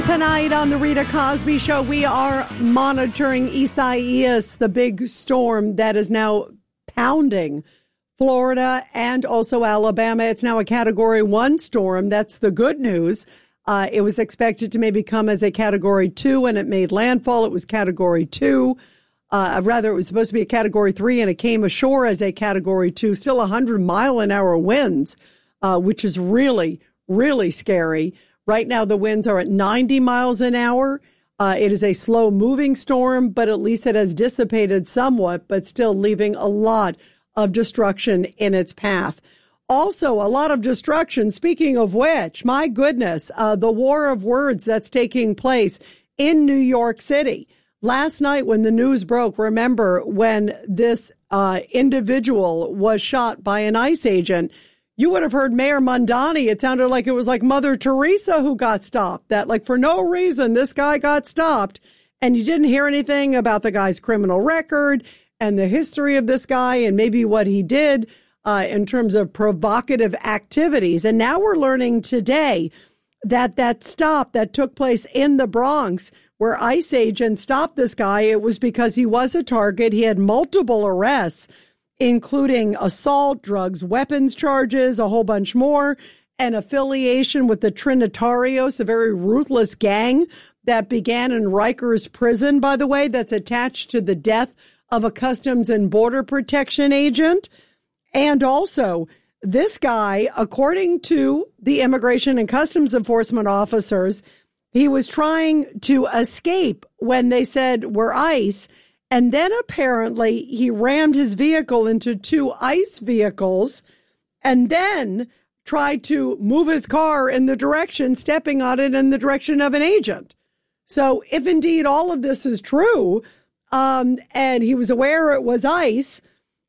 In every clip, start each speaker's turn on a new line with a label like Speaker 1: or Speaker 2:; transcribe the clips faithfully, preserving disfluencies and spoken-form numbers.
Speaker 1: Tonight on the Rita Cosby Show, we are monitoring Isaias, the big storm that is now pounding Florida and also Alabama. It's now a Category one storm. That's the good news. Uh, it was expected to maybe come as a Category two, and it made landfall. It was Category two. Uh, rather, it was supposed to be a Category three, and it came ashore as a Category two. Still one hundred mile an hour winds, uh, which is really, really scary. Right now, the winds are at ninety miles an hour. Uh, it is a slow-moving storm, but at least it has dissipated somewhat, but still leaving a lot of destruction in its path. Also, a lot of destruction. Speaking of which, my goodness, uh, the war of words that's taking place in New York City. Last night when the news broke, remember when this uh, individual was shot by an ICE agent, you would have heard Mayor Mondani. It sounded like it was like Mother Teresa who got stopped, that like for no reason this guy got stopped. And you didn't hear anything about the guy's criminal record and the history of this guy and maybe what he did uh, in terms of provocative activities. And now we're learning today that that stop that took place in the Bronx where ICE agents stopped this guy, it was because he was a target. He had multiple arrests, including assault, drugs, weapons charges, a whole bunch more, and affiliation with the Trinitarios, a very ruthless gang that began in Rikers Prison, by the way, that's attached to the death of a Customs and Border Protection agent. And also, this guy, according to the Immigration and Customs Enforcement officers, he was trying to escape when they said, we're ICE. And then apparently he rammed his vehicle into two ICE vehicles and then tried to move his car in the direction, stepping on it in the direction of an agent. So if indeed all of this is true, um, and he was aware it was ICE,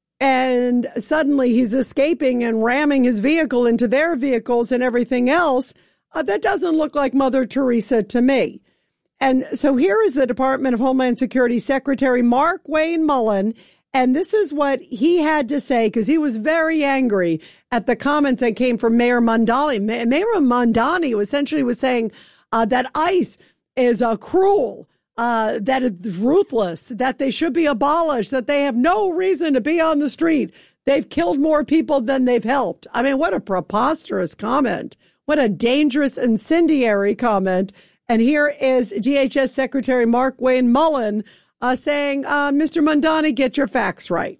Speaker 1: and suddenly he's escaping and ramming his vehicle into their vehicles and everything else, uh, that doesn't look like Mother Teresa to me. And so here is the Department of Homeland Security Secretary Mark Wayne Mullen, and this is what he had to say, because he was very angry at the comments that came from Mayor Mondani. Mayor Mondani essentially was saying uh, that ICE is uh, cruel, uh, that it's ruthless, that they should be abolished, that they have no reason to be on the street. They've killed more people than they've helped. I mean, what a preposterous comment. What a dangerous, incendiary comment. And here is D H S Secretary Mark Wayne Mullen uh, saying, uh, Mister Mondani, get your facts right.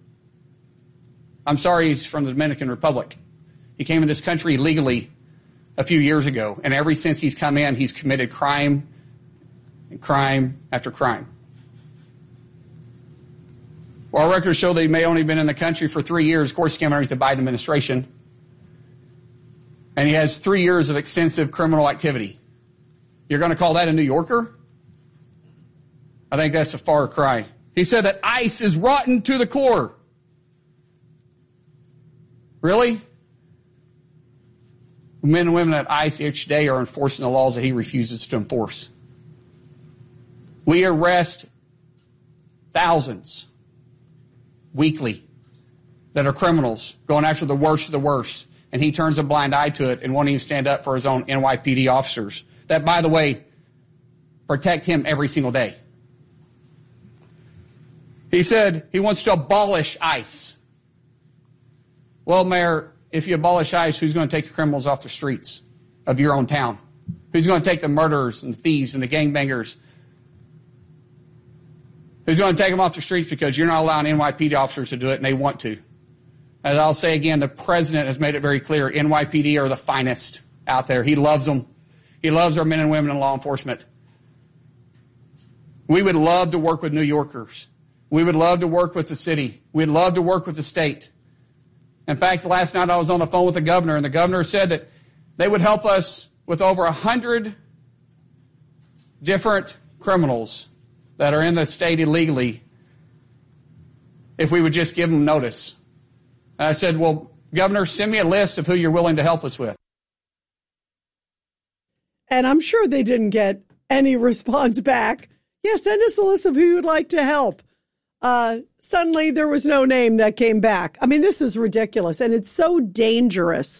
Speaker 2: I'm sorry he's from the Dominican Republic. He came in this country illegally a few years ago, and ever since he's come in, he's committed crime and crime after crime. While records show that he may only have been in the country for three years, of course he came underneath the Biden administration, and he has three years of extensive criminal activity. You're going to call that a New Yorker? I think that's a far cry. He said that ICE is rotten to the core. Really? Men and women at ICE each day are enforcing the laws that he refuses to enforce. We arrest thousands weekly that are criminals, going after the worst of the worst, and he turns a blind eye to it and won't even stand up for his own N Y P D officers that, by the way, protect him every single day. He said he wants to abolish ICE. Well, Mayor, if you abolish ICE, who's going to take the criminals off the streets of your own town? Who's going to take the murderers and the thieves and the gangbangers? Who's going to take them off the streets because you're not allowing N Y P D officers to do it and they want to? As I'll say again, the president has made it very clear, N Y P D are the finest out there. He loves them. He loves our men and women in law enforcement. We would love to work with New Yorkers. We would love to work with the city. We'd love to work with the state. In fact, last night I was on the phone with the governor, and the governor said that they would help us with over one hundred different criminals that are in the state illegally if we would just give them notice. And I said, well, Governor, send me a list of who you're willing to help us with.
Speaker 1: And I'm sure they didn't get any response back. Yeah, send us a list of who you'd like to help. Uh, suddenly there was no name that came back. I mean, this is ridiculous. And it's so dangerous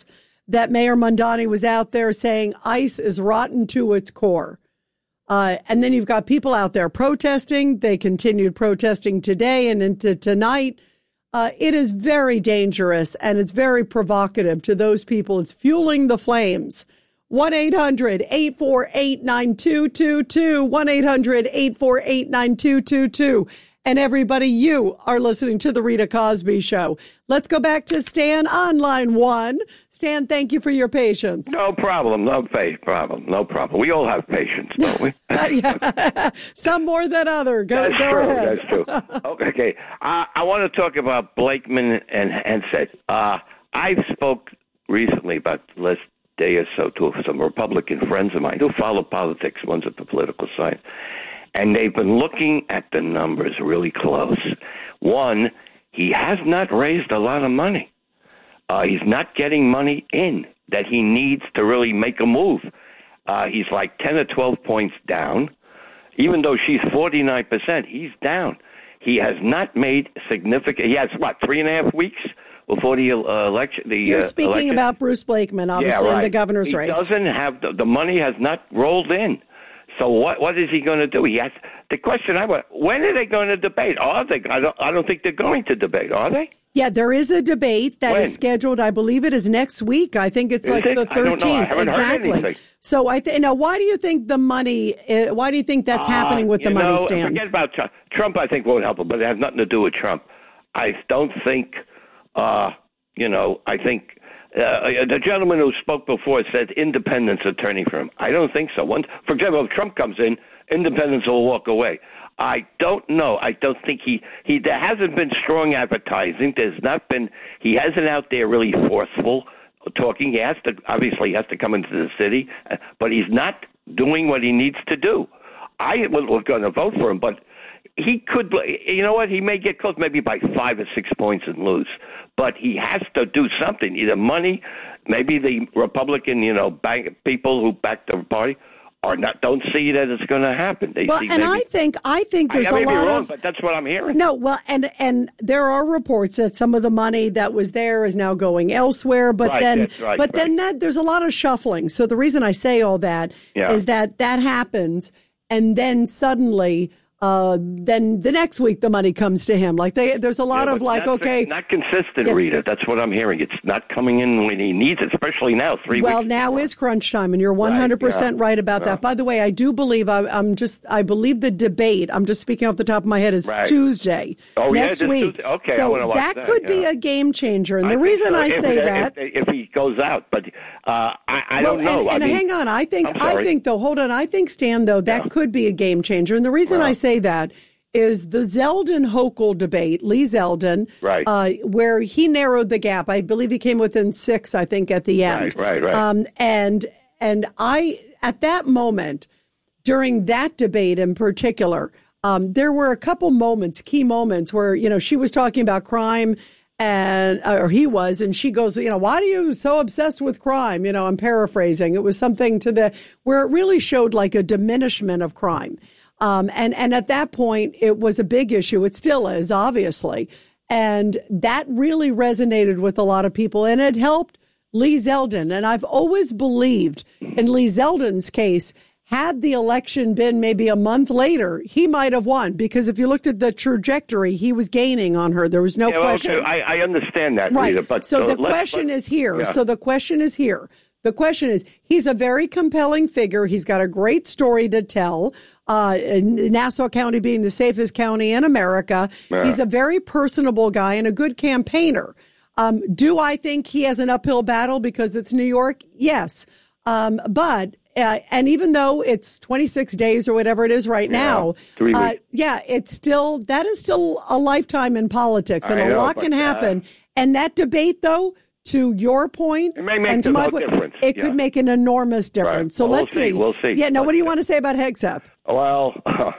Speaker 1: that Mayor Mondani was out there saying ICE is rotten to its core. Uh, and then you've got people out there protesting. They continued protesting today and into tonight. Uh, it is very dangerous and it's very provocative to those people. It's fueling the flames. one eight hundred eight four eight nine two two two. one eight hundred eight four eight nine two two two. And everybody, you are listening to The Rita Cosby Show. Let's go back to Stan on line one. Stan, thank you for your patience.
Speaker 3: No problem. No problem. No problem. We all have patience, don't we?
Speaker 1: Yeah. Some more than other. Go,
Speaker 3: That's
Speaker 1: go
Speaker 3: true.
Speaker 1: ahead.
Speaker 3: That's true. Okay. Uh, I want to talk about Blakeman and Henseth. Uh, I spoke recently about the last day or so to some Republican friends of mine who follow politics. One's at the political side. And they've been looking at the numbers really close. One, he has not raised a lot of money. Uh, he's not getting money in that he needs to really make a move. Uh, he's like ten or twelve points down. Even though she's forty-nine percent, he's down. He has not made significant – he has, what, three and a half weeks before the uh, election? The,
Speaker 1: You're speaking
Speaker 3: uh, election?
Speaker 1: about Bruce Blakeman, obviously,
Speaker 3: yeah, right.
Speaker 1: in the governor's
Speaker 3: he
Speaker 1: race.
Speaker 3: He doesn't have the, – the money has not rolled in. So what what is he going to do? He has the question. I want: when are they going to debate? Are they? I don't. I don't think they're going to debate. Are they?
Speaker 1: Yeah, there is a debate that
Speaker 3: when?
Speaker 1: is scheduled. I believe it is next week. I think it's
Speaker 3: is
Speaker 1: like
Speaker 3: it?
Speaker 1: the thirteenth.
Speaker 3: I don't know. I haven't
Speaker 1: exactly.
Speaker 3: Heard anything.
Speaker 1: So I think now. Why do you think the money? Uh, why do you think that's uh, happening with the money,
Speaker 3: know,
Speaker 1: Stan?
Speaker 3: Forget about Trump. Trump. I think won't help him, but it has nothing to do with Trump. I don't think. Uh, you know. I think. Uh, the gentleman who spoke before said independents are turning for him. I don't think so. Once, for example, if Trump comes in, independents will walk away. I don't know. I don't think he, he there hasn't been strong advertising. There's not been, he hasn't out there really forceful talking. He has to, obviously he has to come into the city, but he's not doing what he needs to do. I was going to vote for him, but he could, you know what, he may get close maybe by five or six points and lose. But he has to do something, either money, maybe the Republican, you know, bank people who back the party are not, don't see that it's going to happen. They
Speaker 1: well,
Speaker 3: see
Speaker 1: and
Speaker 3: maybe,
Speaker 1: I think, I think there's
Speaker 3: I, I
Speaker 1: a
Speaker 3: may
Speaker 1: lot
Speaker 3: be wrong,
Speaker 1: of,
Speaker 3: but that's what I'm hearing.
Speaker 1: No, well, and, and there are reports that some of the money that was there is now going elsewhere, but
Speaker 3: right,
Speaker 1: then,
Speaker 3: right,
Speaker 1: but
Speaker 3: right.
Speaker 1: then that there's a lot of shuffling. So the reason I say all that
Speaker 3: yeah.
Speaker 1: is that that happens. And then suddenly, Uh, then the next week the money comes to him. Like they, there's a lot
Speaker 3: yeah,
Speaker 1: of like,
Speaker 3: not,
Speaker 1: okay,
Speaker 3: not consistent,
Speaker 1: yeah.
Speaker 3: Rita. That's what I'm hearing. It's not coming in when he needs it, especially now. Three
Speaker 1: well,
Speaker 3: weeks.
Speaker 1: now
Speaker 3: before.
Speaker 1: is crunch time, and you're one hundred percent
Speaker 3: right, yeah.
Speaker 1: right about
Speaker 3: yeah.
Speaker 1: that. By the way, I do believe I, I'm just, I believe the debate. I'm just speaking off the top of my head is
Speaker 3: right.
Speaker 1: Tuesday
Speaker 3: oh,
Speaker 1: next
Speaker 3: yeah,
Speaker 1: week.
Speaker 3: Tuesday. Okay,
Speaker 1: so
Speaker 3: I watch
Speaker 1: that,
Speaker 3: that
Speaker 1: could
Speaker 3: yeah.
Speaker 1: be a game changer. And
Speaker 3: I
Speaker 1: the reason
Speaker 3: so.
Speaker 1: I
Speaker 3: if,
Speaker 1: say
Speaker 3: if,
Speaker 1: that,
Speaker 3: if, if he goes out, but uh, I, I
Speaker 1: well,
Speaker 3: don't know.
Speaker 1: And, and
Speaker 3: I mean,
Speaker 1: hang on, I think, I think though. Hold on, I think Stan though that
Speaker 3: yeah.
Speaker 1: could be a game changer. And the reason
Speaker 3: well,
Speaker 1: I say that is the Zeldin-Hochul debate, Lee Zeldin,
Speaker 3: right.
Speaker 1: uh, where he narrowed the gap. I believe he came within six, I think, at the end.
Speaker 3: Right, right, right.
Speaker 1: Um, and, and I, at that moment, during that debate in particular, um, there were a couple moments, key moments where, you know, she was talking about crime and, or he was, and she goes, you know, why are you so obsessed with crime? You know, I'm paraphrasing. It was something to the, where it really showed like a diminishment of crime. Um, and, and at that point, it was a big issue. It still is, obviously. And that really resonated with a lot of people, and it helped Lee Zeldin. And I've always believed in Lee Zeldin's case, had the election been maybe a month later, he might have won, because if you looked at the trajectory, he was gaining on her. There was no
Speaker 3: yeah, well,
Speaker 1: question.
Speaker 3: okay. I, I understand that,
Speaker 1: right.
Speaker 3: Rita, but
Speaker 1: so
Speaker 3: uh,
Speaker 1: the question
Speaker 3: but,
Speaker 1: is here.
Speaker 3: Yeah.
Speaker 1: So the question is here. The question is, he's a very compelling figure. He's got a great story to tell. Uh, Nassau County being the safest county in America.
Speaker 3: Yeah.
Speaker 1: He's a very personable guy and a good campaigner. Um, do I think he has an uphill battle because it's New York? Yes. Um, but, uh, and even though it's twenty-six days or whatever it is right
Speaker 3: yeah,
Speaker 1: now,
Speaker 3: three
Speaker 1: uh,
Speaker 3: weeks.
Speaker 1: yeah, it's still, that is still a lifetime in politics, and
Speaker 3: I
Speaker 1: a
Speaker 3: know,
Speaker 1: lot can
Speaker 3: but, uh,
Speaker 1: happen. And that debate, though, to your point,
Speaker 3: it may make
Speaker 1: and to
Speaker 3: no
Speaker 1: my point,
Speaker 3: difference.
Speaker 1: it
Speaker 3: yeah.
Speaker 1: could make an enormous difference.
Speaker 3: Right.
Speaker 1: So
Speaker 3: well,
Speaker 1: let's
Speaker 3: we'll see.
Speaker 1: see.
Speaker 3: We'll see.
Speaker 1: Yeah. Now,
Speaker 3: Let's
Speaker 1: what do you
Speaker 3: see.
Speaker 1: want to say about Hegseth?
Speaker 3: Well,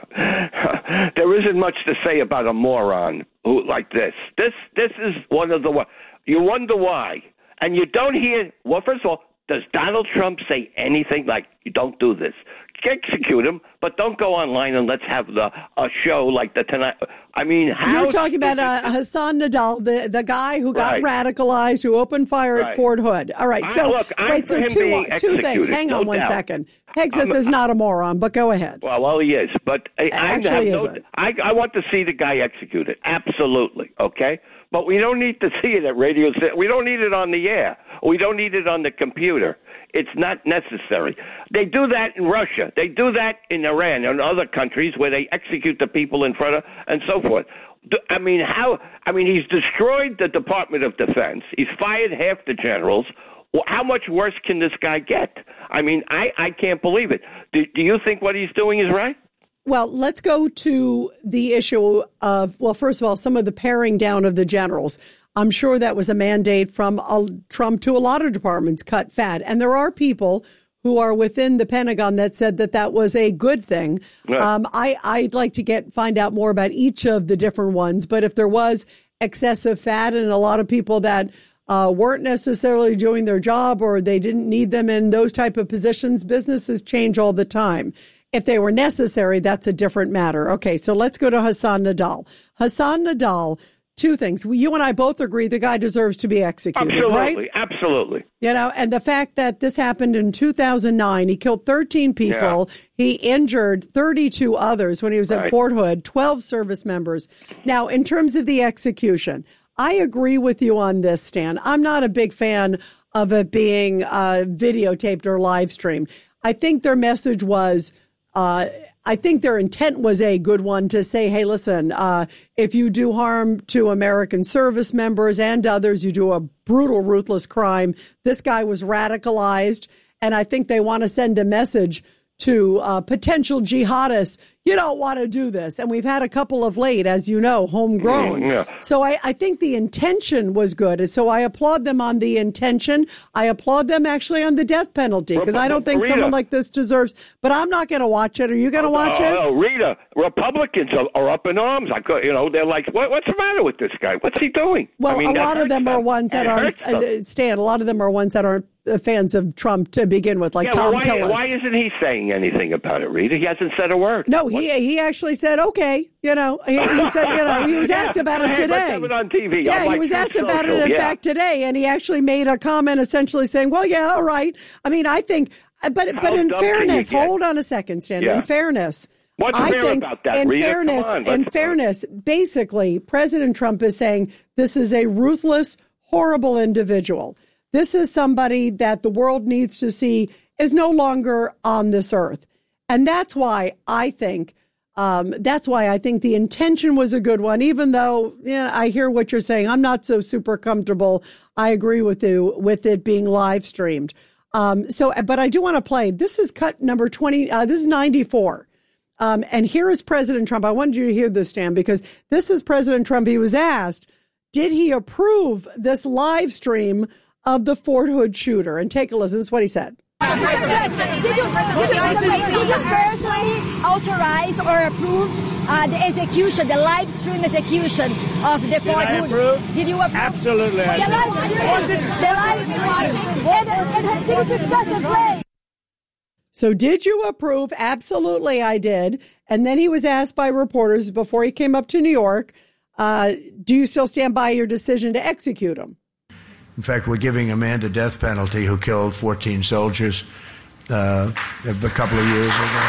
Speaker 3: there isn't much to say about a moron who like this. This this is one of the. You wonder why, and you don't hear. Well, first of all, Does Donald Trump say anything like, don't do this? Execute him, but don't go online and let's have the a show like the Tonight. I mean, how...
Speaker 1: You're talking about uh, Hassan Nadal, the, the guy who got
Speaker 3: right.
Speaker 1: radicalized, who opened fire
Speaker 3: right.
Speaker 1: at Fort Hood. All right, so
Speaker 3: I, look,
Speaker 1: wait, so two, two things. Hang on
Speaker 3: no
Speaker 1: one
Speaker 3: doubt.
Speaker 1: second. Hegseth is not a moron, but go ahead.
Speaker 3: Well, well, he is, but I,
Speaker 1: Actually
Speaker 3: I,
Speaker 1: have
Speaker 3: no, I, I want to see the guy executed. Absolutely, okay? But we don't need to see it at Radio City. We don't need it on the air. We don't need it on the computer. It's not necessary. They do that in Russia. They do that in Iran and other countries where they execute the people in front of and so forth. I mean, how? I mean, he's destroyed the Department of Defense. He's fired half the generals. Well, how much worse can this guy get? I mean, I, I can't believe it. Do, do you think what he's doing is right?
Speaker 1: Well, let's go to the issue of, well, first of all, some of the paring down of the generals. I'm sure that was a mandate from uh, Trump to a lot of departments, cut fat. And there are people who are within the Pentagon that said that that was a good thing. Right. Um, I, I'd like to get find out more about each of the different ones. But if there was excessive fat and a lot of people that uh, weren't necessarily doing their job or they didn't need them in those type of positions, businesses change all the time. If they were necessary, that's a different matter. Okay, so let's go to Hassan Nadal. Hassan Nadal, two things. You and I both agree the guy deserves to be executed,
Speaker 3: absolutely,
Speaker 1: right?
Speaker 3: Absolutely, absolutely.
Speaker 1: You know, and the fact that this happened in two thousand nine, he killed thirteen people. Yeah. He injured thirty-two others when he was at right. Fort Hood, twelve service members. Now, in terms of the execution, I agree with you on this, Stan. I'm not a big fan of it being uh, videotaped or live streamed. I think their message was, uh, I think their intent was a good one to say, hey, listen, uh, if you do harm to American service members and others, you do a brutal, ruthless crime. This guy was radicalized. And I think they want to send a message to uh, potential jihadists. You don't want to do this. And we've had a couple of late, as you know, homegrown.
Speaker 3: Yeah.
Speaker 1: So I, I think the intention was good. And so I applaud them on the intention. I applaud them actually on the death penalty because I don't think
Speaker 3: Rita.
Speaker 1: someone like this deserves. But I'm not going to watch it. Are you going to watch
Speaker 3: oh,
Speaker 1: it?
Speaker 3: Oh, Rita, Republicans are, are up in arms. I could, you know, they're like, what, what's the matter with this guy? What's he doing?
Speaker 1: Well,
Speaker 3: I mean,
Speaker 1: a lot of them, them are ones that aren't, uh, Stan, a lot of them are ones that aren't fans of Trump to begin with, like
Speaker 3: yeah,
Speaker 1: Tom
Speaker 3: well, why,
Speaker 1: Tillis.
Speaker 3: Why isn't he saying anything about it, Rita? He hasn't said a word.
Speaker 1: No, he what? he actually said, okay, you know, he, he said, you know, he was asked
Speaker 3: yeah,
Speaker 1: about it today.
Speaker 3: Let's have it on T V.
Speaker 1: Yeah,
Speaker 3: like
Speaker 1: he was asked
Speaker 3: social.
Speaker 1: about it, in
Speaker 3: yeah.
Speaker 1: fact, today, and he actually made a comment essentially saying, well, yeah, all right. I mean, I think, but
Speaker 3: How
Speaker 1: but in fairness,
Speaker 3: hold
Speaker 1: hold on a second, Stan,
Speaker 3: yeah.
Speaker 1: in fairness,
Speaker 3: What's
Speaker 1: I
Speaker 3: fair
Speaker 1: think
Speaker 3: about that,
Speaker 1: in
Speaker 3: Rita?
Speaker 1: fairness,
Speaker 3: on,
Speaker 1: in fairness, basically, President Trump is saying this is a ruthless, horrible individual. This is somebody that the world needs to see is no longer on this earth. And that's why I think, um, that's why I think the intention was a good one, even though, yeah, I hear what you're saying. I'm not so super comfortable. I agree with you with it being live streamed. Um, so, but I do want to play. This is cut number twenty. Uh, this is ninety-four. Um, and here is President Trump. I wanted you to hear this, Stan, because this is President Trump. He was asked, did he approve this live stream of the Fort Hood shooter? And take a listen. This is what he said.
Speaker 4: Did you, did you, did you, did you personally authorize or approve uh, the execution, the live stream execution of the Fort Hood?
Speaker 5: Approve?
Speaker 4: Did you approve?
Speaker 5: Absolutely.
Speaker 4: Well, the live stream, the live stream, and, and, and did you discuss the play?
Speaker 1: So did you approve? Absolutely, I did. And then he was asked by reporters before he came up to New York, uh, do you still stand by your decision to execute him?
Speaker 6: In fact, we're giving a man the death penalty who killed fourteen soldiers uh, a couple of years ago.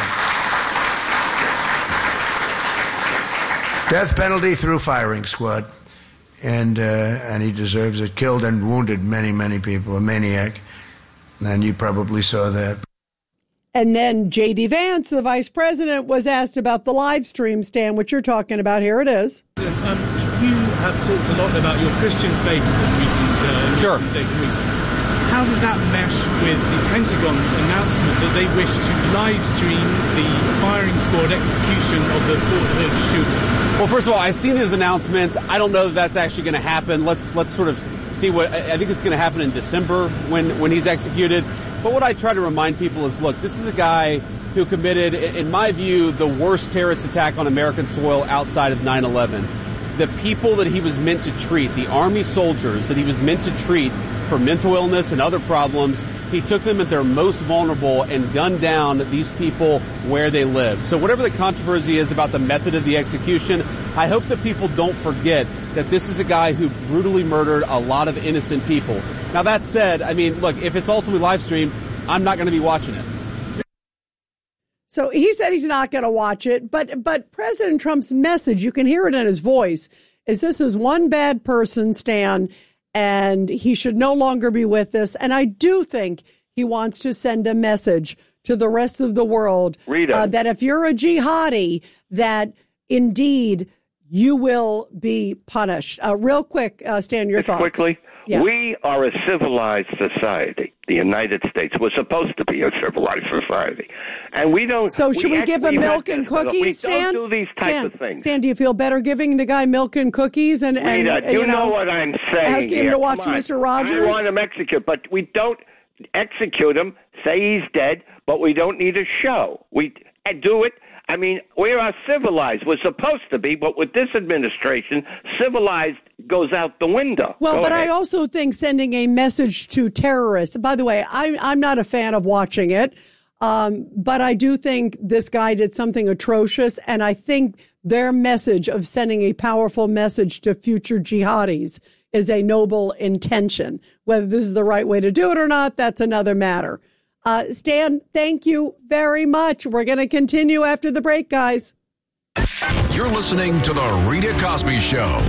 Speaker 6: Death penalty through firing squad. And uh, and he deserves it. Killed and wounded many, many people. A maniac. And you probably saw that.
Speaker 1: And then J D. Vance, the vice president, was asked about the live stream, Stan, what you're talking about. Here it is.
Speaker 7: Um, you have talked a lot about your Christian faith in recent, uh,
Speaker 2: sure.
Speaker 7: recent days and weeks. How does that mesh with the Pentagon's announcement that they wish to live stream the firing squad execution of the Fort Hood shooter?
Speaker 8: Well, first of all, I've seen his announcements. I don't know that that's actually going to happen. Let's let's sort of see what I think it's going to happen in December when when he's executed. But what I try to remind people is, look, this is a guy who committed, in my view, the worst terrorist attack on American soil outside of nine eleven. The people that he was meant to treat, the Army soldiers that he was meant to treat for mental illness and other problems, He took them at their most vulnerable and gunned down these people where they live. So whatever the controversy is about the method of the execution, I hope that people don't forget that this is a guy who brutally murdered a lot of innocent people. Now, that said, I mean, look, if it's ultimately live streamed, I'm not going to be watching it.
Speaker 1: So he said he's not going to watch it, but but President Trump's message, you can hear it in his voice, is this is one bad person, Stan, and he should no longer be with us. And I do think he wants to send a message to the rest of the world uh, that if you're a jihadi, that indeed you will be punished. Uh, real quick, uh, Stan, your
Speaker 3: Just
Speaker 1: thoughts.
Speaker 3: Quickly,
Speaker 1: yeah.
Speaker 3: We are a civilized society. The United States was supposed to be a civilized society, and we don't.
Speaker 1: So should we, we give him milk and cookies,
Speaker 3: we
Speaker 1: Stan?
Speaker 3: We don't do these types
Speaker 1: Stan,
Speaker 3: of things.
Speaker 1: Stan, do you feel better giving the guy milk and cookies and, and
Speaker 3: Rita, you, you know, know what I'm saying?
Speaker 1: Asking him
Speaker 3: here.
Speaker 1: to watch Mister Rogers?
Speaker 3: I want him executed, but we don't execute him. Say he's dead, but we don't need a show. We do it. I mean, we are civilized. We're supposed to be, but with this administration, civilized goes out the window.
Speaker 1: Well,
Speaker 3: Go
Speaker 1: but
Speaker 3: ahead.
Speaker 1: I also think sending a message to terrorists. By the way, I'm I'm not a fan of watching it, um, but I do think this guy did something atrocious, and I think their message of sending a powerful message to future jihadis is a noble intention. Whether this is the right way to do it or not, that's another matter. Uh, Stan, thank you very much. We're going to continue after the break, guys.
Speaker 5: You're listening to The Rita Cosby Show.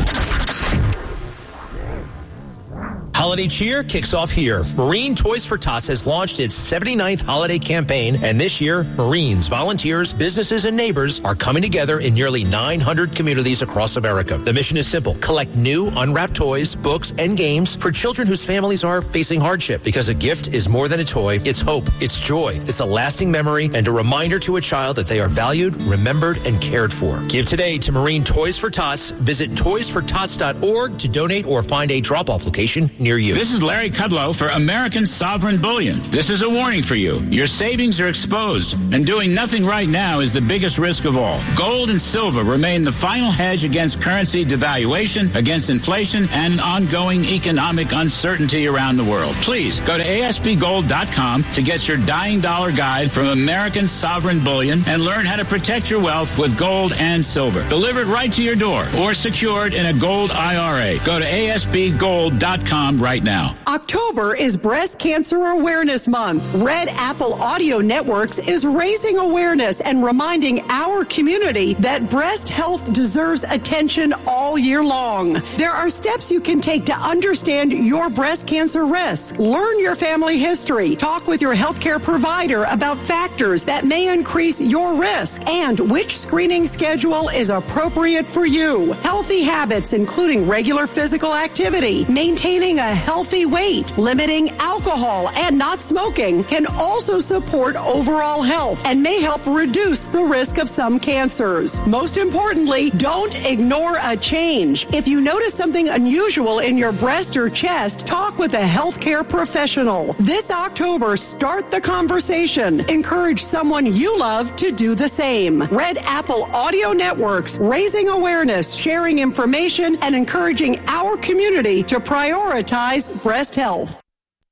Speaker 9: Holiday cheer kicks off here. Marine Toys for Tots has launched its seventy-ninth holiday campaign, and this year, Marines, volunteers, businesses, and neighbors are coming together in nearly nine hundred communities across America. The mission is simple. Collect new, unwrapped toys, books, and games for children whose families are facing hardship, because a gift is more than a toy. It's hope. It's joy. It's a lasting memory and a reminder to a child that they are valued, remembered, and cared for. Give today to Marine Toys for Tots. Visit toys for tots dot org to donate or find a drop-off location near you.
Speaker 10: This is Larry Kudlow for American Sovereign Bullion. This is a warning for you. Your savings are exposed, and doing nothing right now is the biggest risk of all. Gold and silver remain the final hedge against currency devaluation, against inflation, and ongoing economic uncertainty around the world. Please go to A S B gold dot com to get your dying dollar guide from American Sovereign Bullion and learn how to protect your wealth with gold and silver. Delivered right to your door or secured in a gold I R A. Go to A S B gold dot com right now.
Speaker 1: October is Breast Cancer Awareness Month. Red Apple Audio Networks is raising awareness and reminding our community that breast health deserves attention all year long. There are steps you can take to understand your breast cancer risk. Learn your family history. Talk with your healthcare provider about factors that may increase your risk and which screening schedule is appropriate for you. Healthy habits, including regular physical activity, maintaining a healthy weight, limiting alcohol, and not smoking can also support overall health and may help reduce the risk of some cancers. Most importantly, don't ignore a change. If you notice something unusual in your breast or chest, talk with a healthcare professional. This October, start the conversation. Encourage someone you love to do the same. Red Apple Audio Networks, raising awareness, sharing information, and encouraging our community to prioritize breast health.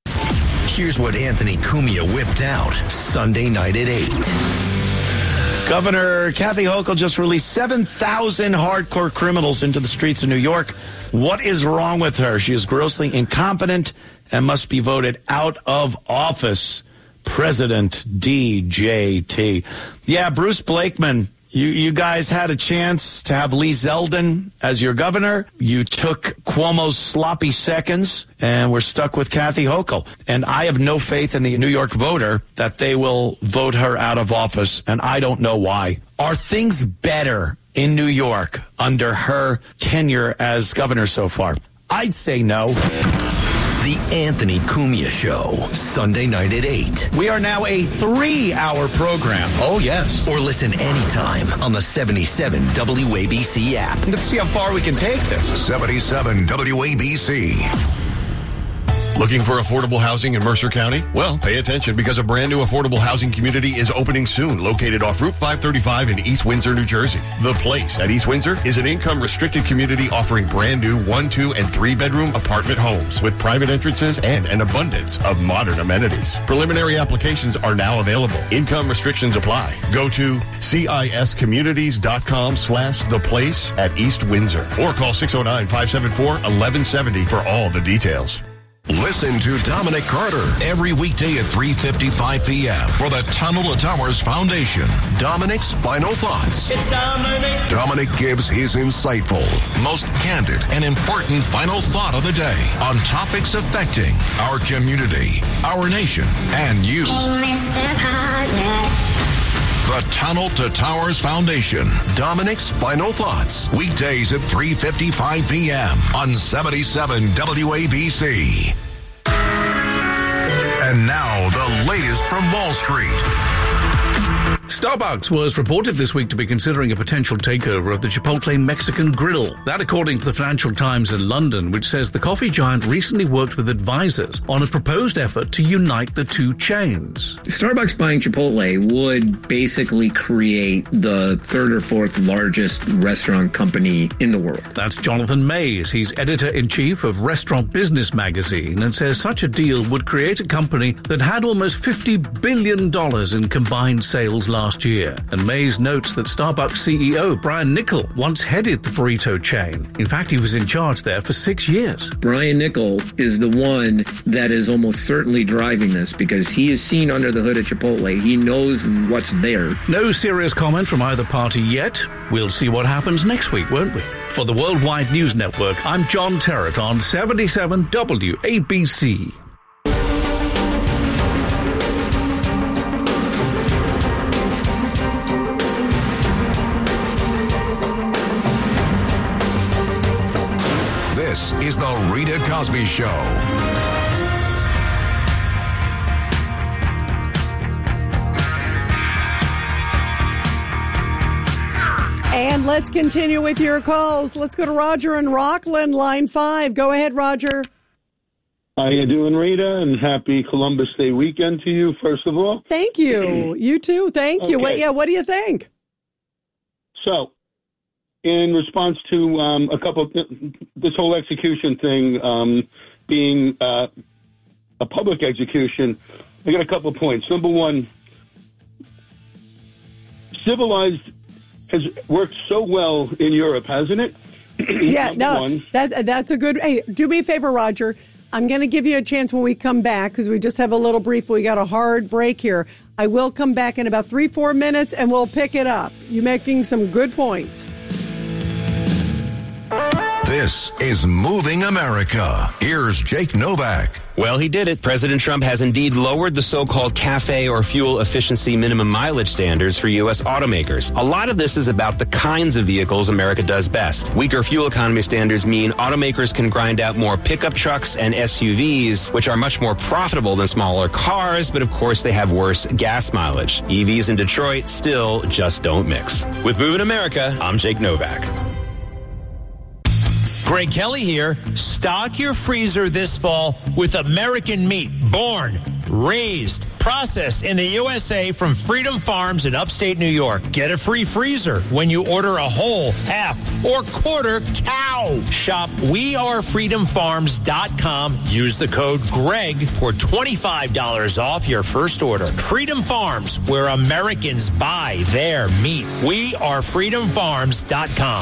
Speaker 5: Here's what Anthony Cumia whipped out Sunday night at eight.
Speaker 11: Governor Kathy Hochul just released seven thousand hardcore criminals into the streets of New York. What is wrong with her? She is grossly incompetent and must be voted out of office. President D J T. Yeah, Bruce Blakeman. You, you guys had a chance to have Lee Zeldin as your governor. You took Cuomo's sloppy seconds, and we're stuck with Kathy Hochul. And I have no faith in the New York voter that they will vote her out of office, and I don't know why. Are things better in New York under her tenure as governor so far? I'd say no.
Speaker 5: The Anthony Cumia Show, Sunday night at eight.
Speaker 11: We are now a three-hour program. Oh, yes.
Speaker 5: Or listen anytime on the seventy-seven W A B C app.
Speaker 11: Let's see how far we can take this.
Speaker 5: seventy-seven W A B C.
Speaker 12: Looking for affordable housing in Mercer County? Well, pay attention because a brand new affordable housing community is opening soon, located off Route five thirty-five in East Windsor, New Jersey. The Place at East Windsor is an income-restricted community offering brand new one, two, and three-bedroom apartment homes with private entrances and an abundance of modern amenities. Preliminary applications are now available. Income restrictions apply. Go to ciscommunities.com slash the place at East Windsor or call six oh nine, five seven four, one one seven oh for all the details.
Speaker 13: Listen to Dominic Carter every weekday at three fifty-five p.m. for the Tunnel to Towers Foundation. Dominic's Final Thoughts.
Speaker 14: It's Dominic.
Speaker 13: Dominic gives his insightful, most candid, and important final thought of the day on topics affecting our community, our nation, and you.
Speaker 14: Hey, Mister Carter.
Speaker 13: The Tunnel to Towers Foundation. Dominic's Final Thoughts. Weekdays at three fifty-five p.m. on seventy-seven W A B C. And now, the latest from Wall Street.
Speaker 15: Starbucks was reported this week to be considering a potential takeover of the Chipotle Mexican Grill. That according to the Financial Times in London, which says the coffee giant recently worked with advisors on a proposed effort to unite the two chains.
Speaker 16: Starbucks buying Chipotle would basically create the third or fourth largest restaurant company in the world.
Speaker 15: That's Jonathan Mays. He's editor-in-chief of Restaurant Business magazine and says such a deal would create a company that had almost fifty billion dollars in combined sales last year. And Mays notes that Starbucks C E O Brian Niccol once headed the burrito chain. In fact, he was in charge there for six years.
Speaker 16: Brian Niccol is the one that is almost certainly driving this because he is seen under the hood at Chipotle. He knows what's there.
Speaker 15: No serious comment from either party yet. We'll see what happens next week, won't we? For the Worldwide News Network, I'm John Terrett on seventy-seven W A B C.
Speaker 13: This is the Rita Cosby Show.
Speaker 1: And let's continue with your calls. Let's go to Roger in Rockland, line five. Go ahead, Roger.
Speaker 17: How you doing, Rita? And happy Columbus Day weekend to you, first of all.
Speaker 1: Thank you. You too. Thank you.
Speaker 17: Okay.
Speaker 1: What, yeah, what do you think?
Speaker 17: So, in response to um, a couple of th- this whole execution thing um, being uh, a public execution, I got a couple of points. Number one, civilized has worked so well in Europe, hasn't it?
Speaker 1: Yeah, no, one. that that's a good. Hey, do me a favor, Roger. I'm going to give you a chance when we come back because we just have a little brief. We got a hard break here. I will come back in about three, four minutes, and we'll pick it up. You're making some good points.
Speaker 13: This is Moving America. Here's Jake Novak.
Speaker 18: Well, he did it. President Trump has indeed lowered the so-called CAFE or fuel efficiency minimum mileage standards for U S automakers. A lot of this is about the kinds of vehicles America does best. Weaker fuel economy standards mean automakers can grind out more pickup trucks and S U Vs, which are much more profitable than smaller cars, but of course they have worse gas mileage. E Vs in Detroit still just don't mix. With Moving America, I'm Jake Novak.
Speaker 9: Greg Kelly here. Stock your freezer this fall with American meat, born, raised, processed in the U S A from Freedom Farms in upstate New York. Get a free freezer when you order a whole, half, or quarter cow. Shop we are freedom farms dot com. Use the code GREG for twenty-five dollars off your first order. Freedom Farms, where Americans buy their meat. we are freedom farms dot com.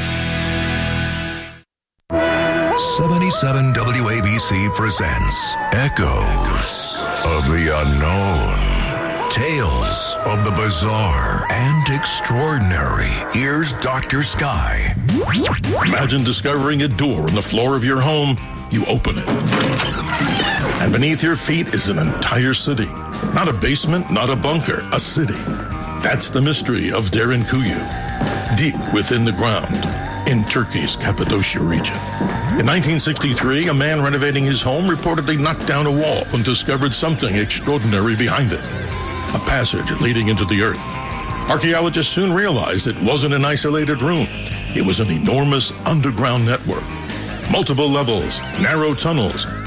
Speaker 13: seventy-seven W A B C presents Echoes of the Unknown. Tales of the bizarre and extraordinary. Here's Doctor Sky.
Speaker 19: Imagine discovering a door in the floor of your home. You open it. And beneath your feet is an entire city. Not a basement, not a bunker, a city. That's the mystery of Derinkuyu, deep within the ground in Turkey's Cappadocia region. In nineteen sixty-three, a man renovating his home reportedly knocked down a wall and discovered something extraordinary behind it. A passage leading into the earth. Archaeologists soon realized it wasn't an isolated room. It was an enormous underground network. Multiple levels, narrow tunnels,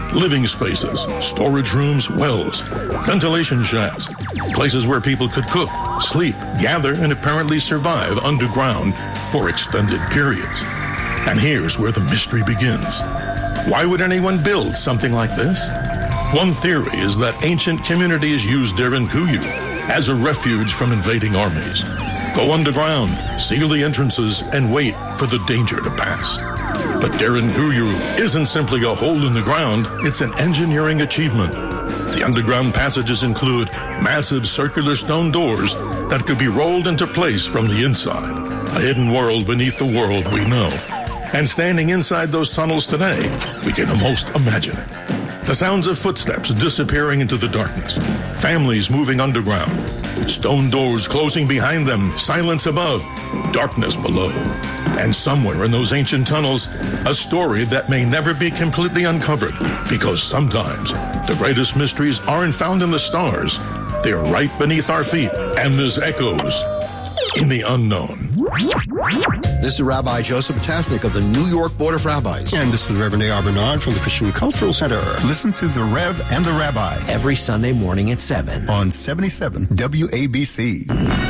Speaker 19: living spaces, storage rooms, wells, ventilation shafts, places where people could cook, sleep, gather, and apparently survive underground for extended periods. And here's where the mystery begins. Why would anyone build something like this? One theory is that ancient communities used Derinkuyu as a refuge from invading armies. Go underground, seal the entrances, and wait for the danger to pass. But Derinkuyu isn't simply a hole in the ground, it's an engineering achievement. The underground passages include massive circular stone doors that could be rolled into place from the inside. A hidden world beneath the world we know. And standing inside those tunnels today, we can almost imagine it. The sounds of footsteps disappearing into the darkness. Families moving underground. Stone doors closing behind them. Silence above. Darkness below. And somewhere in those ancient tunnels, a story that may never be completely uncovered. Because sometimes the greatest mysteries aren't found in the stars. They're right beneath our feet. And there's echoes in the unknown.
Speaker 20: This is Rabbi Joseph Potasnik of the New York Board of Rabbis.
Speaker 21: And this is Reverend A R. Bernard from the Christian Cultural Center.
Speaker 22: Listen to The Rev and the Rabbi
Speaker 5: every Sunday morning at seven
Speaker 22: on seventy-seven W A B C.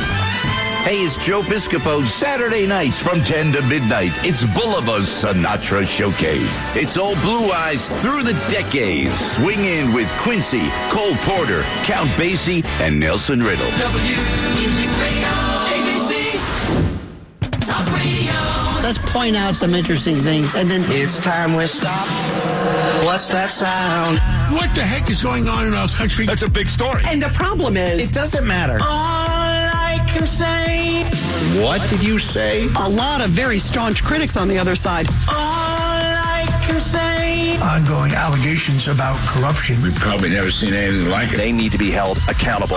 Speaker 23: Hey, it's Joe Piscopo. Saturday nights from ten to midnight. It's Bolivar's Sinatra Showcase. It's old Blue Eyes through the decades. Swing in with Quincy, Cole Porter, Count Basie, and Nelson Riddle.
Speaker 14: W Music Radio, A B C. Talk Radio.
Speaker 24: Let's point out some interesting things, and then
Speaker 25: it's time we stop. What's that sound?
Speaker 26: What the heck is going on in our country?
Speaker 23: That's a big story.
Speaker 24: And the problem is,
Speaker 25: it doesn't matter.
Speaker 24: All I can say.
Speaker 23: What did you say?
Speaker 24: A lot of very staunch critics on the other side.
Speaker 25: All I can say.
Speaker 26: Ongoing allegations about corruption.
Speaker 10: We've probably never seen anything like it.
Speaker 23: They need to be held accountable.
Speaker 25: All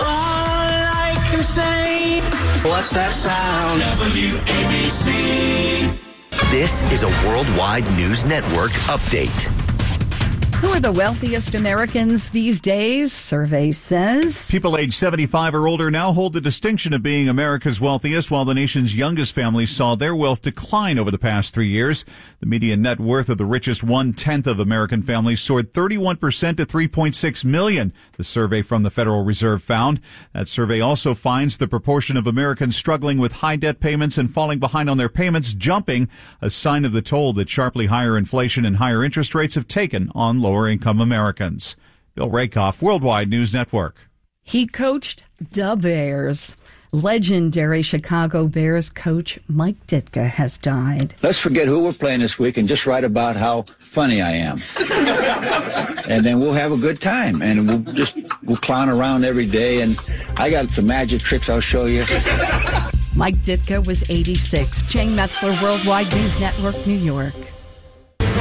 Speaker 25: I can say. What's that sound?
Speaker 14: W A B C.
Speaker 5: This is a Worldwide News Network update.
Speaker 27: Who are the wealthiest Americans these days? Survey says
Speaker 28: people age seventy-five or older now hold the distinction of being America's wealthiest, while the nation's youngest families saw their wealth decline over the past three years. The median net worth of the richest one-tenth of American families soared thirty-one percent to three point six million dollars, the survey from the Federal Reserve found. That survey also finds the proportion of Americans struggling with high debt payments and falling behind on their payments jumping, a sign of the toll that sharply higher inflation and higher interest rates have taken on lower-income Americans. Bill Rakoff, Worldwide News Network.
Speaker 27: He coached the Bears. Legendary Chicago Bears coach Mike Ditka has died.
Speaker 29: Let's forget who we're playing this week and just write about how funny I am. And then we'll have a good time. And we'll just we'll clown around every day. And I got some magic tricks I'll show you.
Speaker 27: Mike Ditka was eighty-six. Jane Metzler, Worldwide News Network, New York.